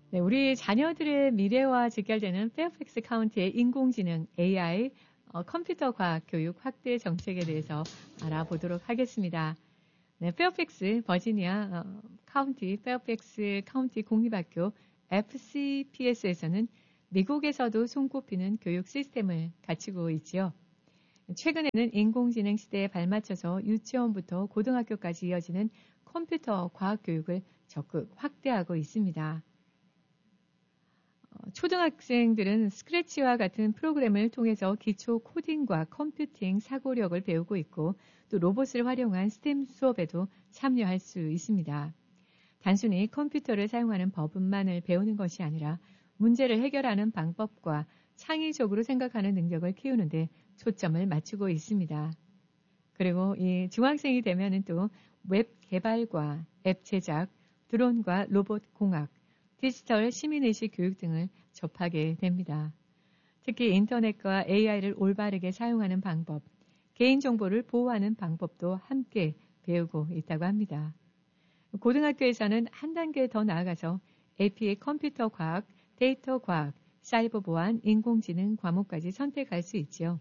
네, 우리 자녀들의 미래와 직결되는 페어팩스 카운티의 인공지능 AI 컴퓨터 과학 교육 확대 정책에 대해서 알아보도록 하겠습니다. 네, 페어팩스 버지니아 카운티 페어팩스 카운티 공립학교 FCPS에서는 미국에서도 손꼽히는 교육 시스템을 갖추고 있지요. 최근에는 인공지능 시대에 발맞춰서 유치원부터 고등학교까지 이어지는 컴퓨터 과학 교육을 적극 확대하고 있습니다. 초등학생들은 스크래치와 같은 프로그램을 통해서 기초 코딩과 컴퓨팅 사고력을 배우고 있고 또 로봇을 활용한 스템 수업에도 참여할 수 있습니다. 단순히 컴퓨터를 사용하는 법만을 배우는 것이 아니라 문제를 해결하는 방법과 창의적으로 생각하는 능력을 키우는데 초점을 맞추고 있습니다. 그리고 이 중학생이 되면은 또 웹 개발과 앱 제작, 드론과 로봇 공학, 디지털 시민의식 교육 등을 접하게 됩니다. 특히 인터넷과 AI를 올바르게 사용하는 방법, 개인정보를 보호하는 방법도 함께 배우고 있다고 합니다. 고등학교에서는 한 단계 더 나아가서 APA 컴퓨터 과학, 데이터 과학, 사이버 보안, 인공지능 과목까지 선택할 수 있지요.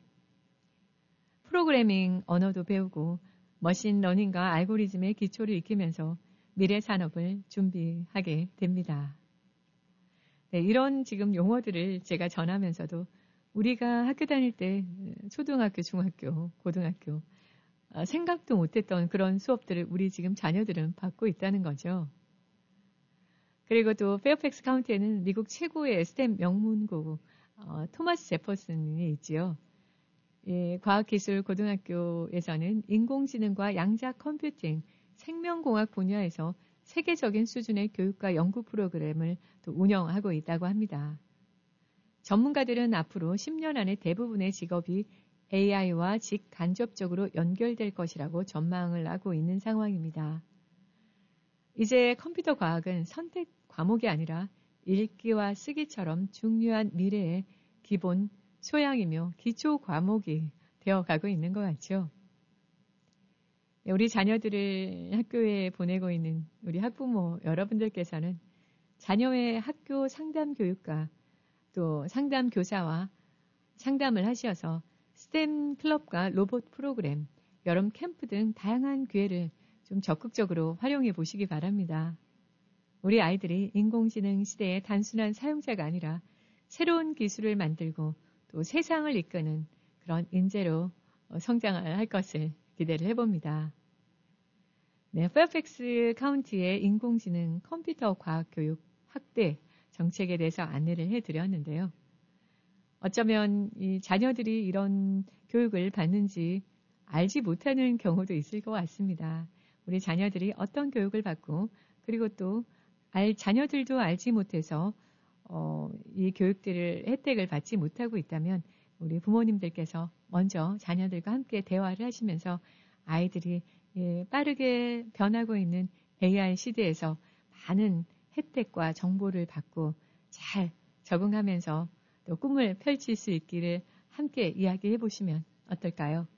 프로그래밍 언어도 배우고 머신 러닝과 알고리즘의 기초를 익히면서 미래 산업을 준비하게 됩니다. 네, 이런 지금 용어들을 제가 전하면서도 우리가 학교 다닐 때 초등학교, 중학교, 고등학교 생각도 못했던 그런 수업들을 우리 지금 자녀들은 받고 있다는 거죠. 그리고 또 페어팩스 카운티에는 미국 최고의 스템 명문고 토마스 제퍼슨이 있지요. 예, 과학기술 고등학교에서는 인공지능과 양자 컴퓨팅, 생명공학 분야에서 세계적인 수준의 교육과 연구 프로그램을 또 운영하고 있다고 합니다. 전문가들은 앞으로 10년 안에 대부분의 직업이 AI와 직간접적으로 연결될 것이라고 전망을 하고 있는 상황입니다. 이제 컴퓨터 과학은 선택 과목이 아니라 읽기와 쓰기처럼 중요한 미래의 기본 소양이며 기초 과목이 되어가고 있는 것 같죠. 우리 자녀들을 학교에 보내고 있는 우리 학부모 여러분들께서는 자녀의 학교 상담 교육과 또 상담 교사와 상담을 하셔서 스템 클럽과 로봇 프로그램, 여름 캠프 등 다양한 기회를 좀 적극적으로 활용해 보시기 바랍니다. 우리 아이들이 인공지능 시대의 단순한 사용자가 아니라 새로운 기술을 만들고 또 세상을 이끄는 그런 인재로 성장을 할 것을 기대를 해봅니다. 네, 페어팩스 카운티의 인공지능 컴퓨터 과학 교육 확대 정책에 대해서 안내를 해드렸는데요. 어쩌면 이 자녀들이 이런 교육을 받는지 알지 못하는 경우도 있을 것 같습니다. 우리 자녀들이 어떤 교육을 받고 그리고 또 자녀들도 알지 못해서 이 교육들을 혜택을 받지 못하고 있다면 우리 부모님들께서 먼저 자녀들과 함께 대화를 하시면서 아이들이 빠르게 변하고 있는 AI 시대에서 많은 혜택과 정보를 받고 잘 적응하면서 또 꿈을 펼칠 수 있기를 함께 이야기해 보시면 어떨까요?